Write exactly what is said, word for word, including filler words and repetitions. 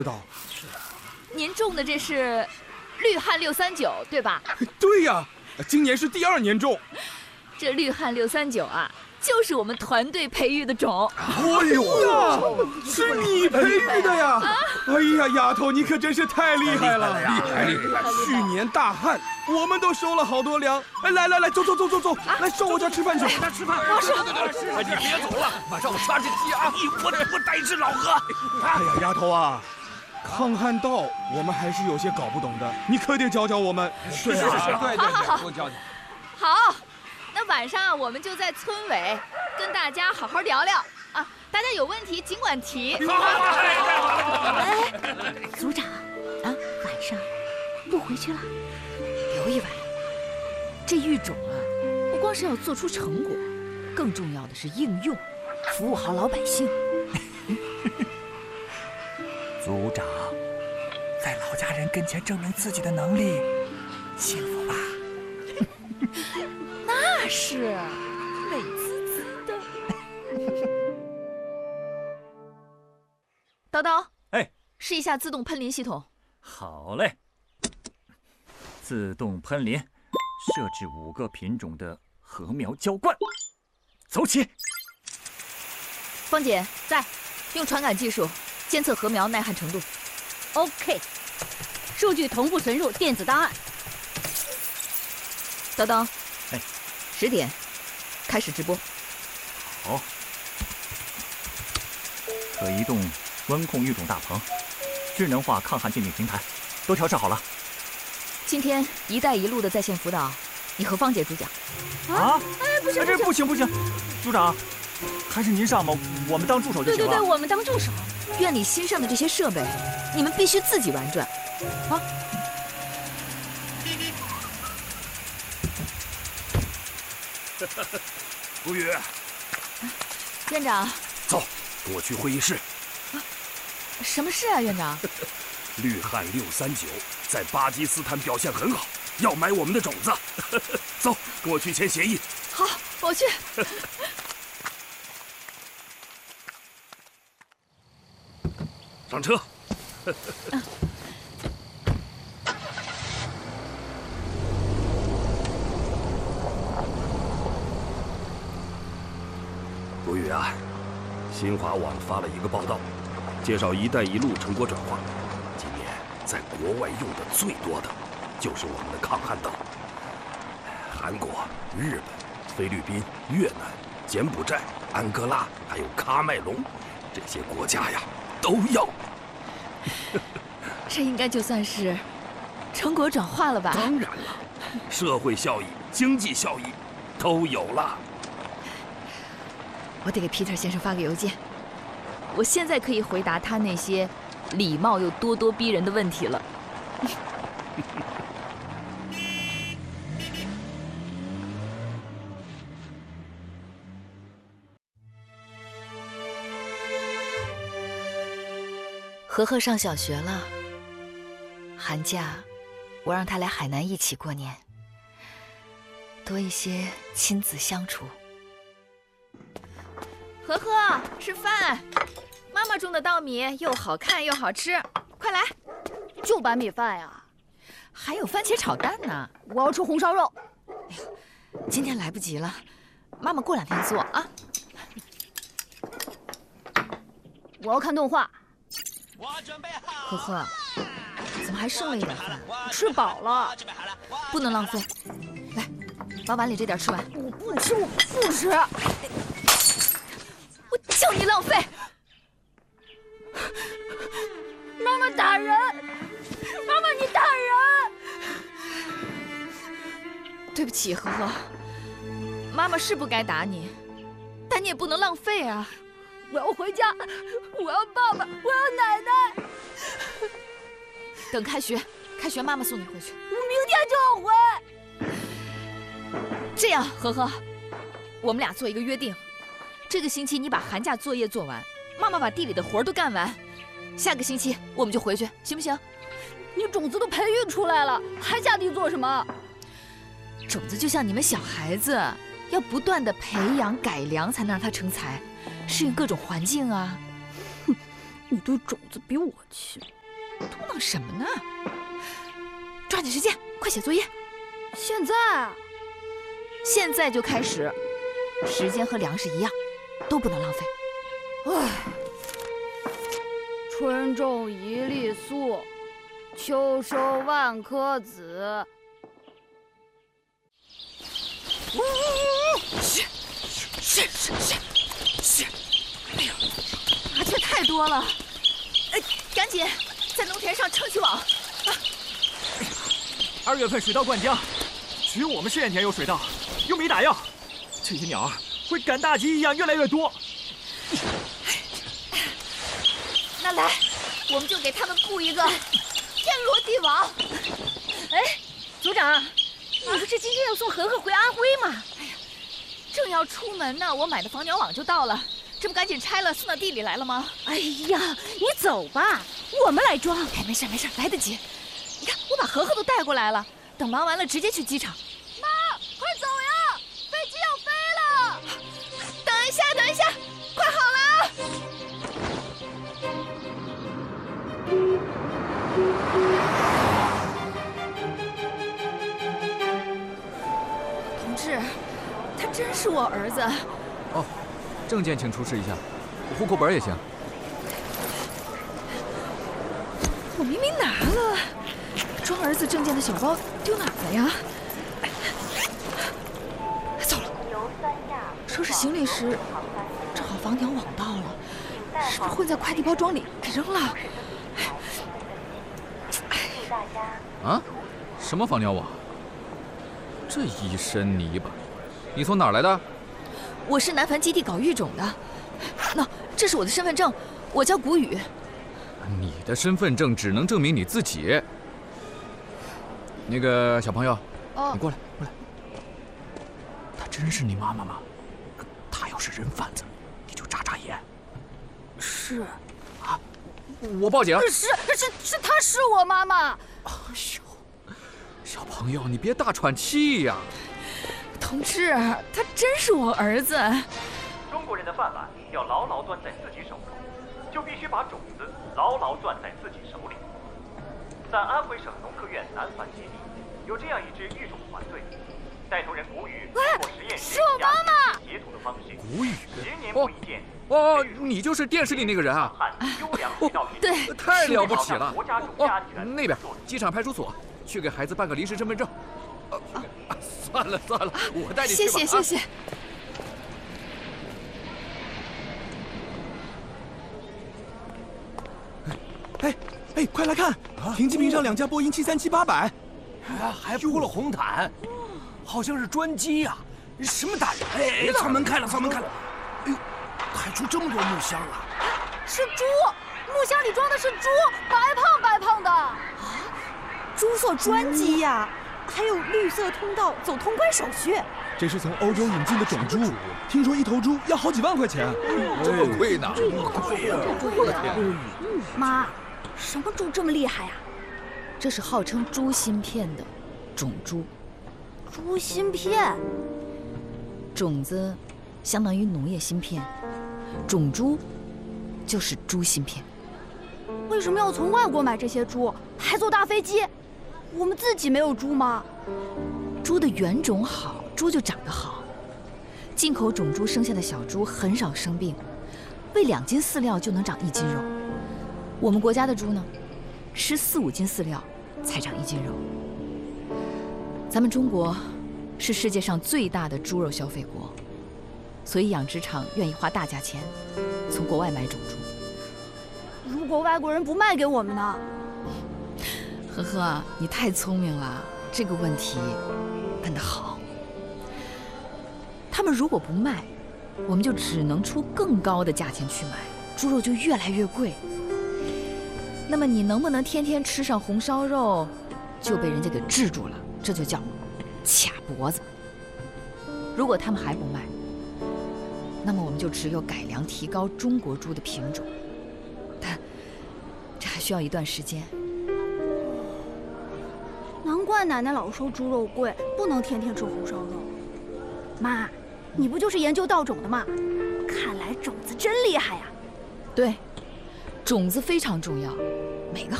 知道。 是啊。 您种的这是绿汉六三九，对吧？ 对呀，今年是第二年种。 这绿汉六三九啊，就是我们团队培育的种。 哎呦呀，是你培育的呀！啊、哎呀，丫头，你可真是太厉害了！ 厉害厉害！ 去年大旱，我们都收了好多粮。哎，来来来，走走走走走，啊、来上我家吃饭去。 来吃饭！ 我说， 哎，你别走了，晚上我抓只鸡啊！我我带一只老鹅。 哎呀，丫头啊！抗旱道我们还是有些搞不懂的，你可得教教我们。 是是是，对对对，多教教。 好，那晚上我们就在村委跟大家好好聊聊啊，大家有问题尽管提。 哎，组长啊，晚上不回去了？ 留一晚。这育种啊，不光是要做出成果，更重要的是应用，服务好老百姓。 组长，在老家人跟前证明自己的能力，幸福吧？ 那是，美滋滋的。叨叨， 哎， 试一下自动喷淋系统。 好嘞。自动喷淋，设置五个品种的禾苗浇灌，走起。 芳姐在，用传感技术。监测禾苗耐旱程度 ，OK， 数据同步存入电子档案。 叨叨， 哎， 十点开始直播。 好，可移动温控育种大棚，智能化抗旱鉴定平台，都调试好了。 今天“一带一路”的在线辅导，你和芳姐主讲。 啊？ 哎，不行这不行不行，组长，还是您上吧，我们当助手就行了。 对对对，我们当助手。 院里新上的这些设备，你们必须自己玩转，啊！ 吴宇， 院长， 走，跟我去会议室。 啊，什么事啊，院长？ 绿汉六三九在巴基斯坦表现很好，要买我们的种子。走，跟我去签协议。 好，我去。 上车。吴宇啊，新华网发了一个报道，介绍“一带一路”成果转化。今年在国外用的最多的，就是我们的抗旱道。韩国、日本、菲律宾、越南、柬埔寨、安哥拉，还有喀麦隆，这些国家呀，都要。 这应该就算是成果转化了吧？ 当然了，社会效益、经济效益都有了。 我得给 Peter 先生发个邮件，我现在可以回答他那些礼貌又咄咄逼人的问题了。和和上小学了，寒假我让他来海南一起过年，多一些亲子相处。和和，吃饭！妈妈种的稻米又好看又好吃，快来！ 就白米饭呀？ 还有番茄炒蛋呢。 我要吃红烧肉。 哎呀，今天来不及了，妈妈过两天做啊。 我要看动画。 呵呵，怎么还剩了一点饭？ 吃饱了， 不能浪费。来，把碗里这点吃完。 我不吃，我不吃。 我叫你浪费！ 妈妈打人！妈妈，你打人！ 对不起，呵呵，妈妈是不该打你，但你也不能浪费啊。 我要回家，我要爸爸，我要奶奶。 等开学，开学妈妈送你回去。 我明天就要回。 这样，呵呵，我们俩做一个约定，这个星期你把寒假作业做完，妈妈把地里的活都干完，下个星期我们就回去，行不行？ 你种子都培育出来了，还下地做什么？ 种子就像你们小孩子，要不断的培养改良，才能让它成才，适应各种环境啊。 你对种子比我亲。 嘟囔什么呢？抓紧时间，快写作业。 现在啊？ 现在就开始。时间和粮食一样，都不能浪费。 唉，春种一粒粟，秋收万颗子。 是是是是是！哎呦，麻雀太多了！哎，赶紧在农田上撑起网。啊！ 二月份水稻灌浆，只有我们试验田有水稻，又没打药，这些鸟儿会赶大集一样越来越多。 那来，我们就给他们布一个天罗地网。 哎，组长，你不是今天要送禾禾回安徽吗？ 哎呀，正要出门呢，我买的防鸟网就到了，这不赶紧拆了送到地里来了吗？ 哎呀，你走吧，我们来装。 哎，没事没事，来得及。你看，我把禾禾都带过来了，等忙完了直接去机场。 妈，快走呀，飞机要飞了！ 等一下，等一下，快好了！同志，他真是我儿子。 哦，证件请出示一下，户口本也行。 我明明拿了，装儿子证件的小包丢哪儿了呀？糟了，收拾行李时正好防鸟网到了，是不是混在快递包装里给扔了？ 啊？什么防鸟网？这一身泥巴，你从哪儿来的？ 我是南繁基地搞育种的。那、no, 这是我的身份证，我叫谷雨。 你的身份证只能证明你自己。那个小朋友， 哦、 你过来，过来。她真是你妈妈吗？她要是人贩子，你就眨眨眼。 是。 啊，我报警。 是是是，她是我妈妈。 哎呦，小朋友，你别大喘气呀！ 同志，他真是我儿子。 中国人的饭碗要牢牢攥在自己手中，就必须把种子牢牢攥在自己手里。在安徽省农科院南繁基地，有这样一支育种团队，带头人谷雨通过实验室是我妈妈截图的方式， 谷雨， 十年磨一剑。 哦，你就是电视里那个人啊！ 哦， 对， 太了不起了！ 哦， 那边机场派出所，去给孩子办个临时身份证。啊啊、算了算了，我带你去吧。 谢谢谢谢。啊、 哎哎，快来看，停机坪上两架波音七三七八百， 啊，还铺了红毯，好像是专机呀、啊，什么大人？哎，舱门开了，舱门开了。哎呦，抬出这么多木箱啊！ 是猪，木箱里装的是猪，白胖白胖的。啊， 猪做专机呀，还有绿色通道走通关手续。 这是从欧洲引进的种猪，听说一头猪要好几万块钱， 这么贵呢？ 这么贵呀！ 妈，什么猪这么厉害呀？ 这是号称猪芯片的种猪。 猪芯片？ 种子相当于农业芯片，种猪就是猪芯片。 为什么要从外国买这些猪，还坐大飞机？我们自己没有猪吗？ 猪的原种好，猪就长得好。进口种猪生下的小猪很少生病，喂两斤饲料就能长一斤肉。我们国家的猪呢，吃四五斤饲料才长一斤肉。咱们中国是世界上最大的猪肉消费国，所以养殖场愿意花大价钱从国外买种猪。 如果外国人不卖给我们呢？ 呵呵，你太聪明了，这个问题问得好。他们如果不卖，我们就只能出更高的价钱去买，猪肉就越来越贵。那么你能不能天天吃上红烧肉，就被人家给制住了，这就叫卡脖子。如果他们还不卖，那么我们就只有改良提高中国猪的品种，但这还需要一段时间。 难怪奶奶老说猪肉贵，不能天天吃红烧肉。妈，你不就是研究稻种的吗？看来种子真厉害呀。 对， 种子非常重要，每个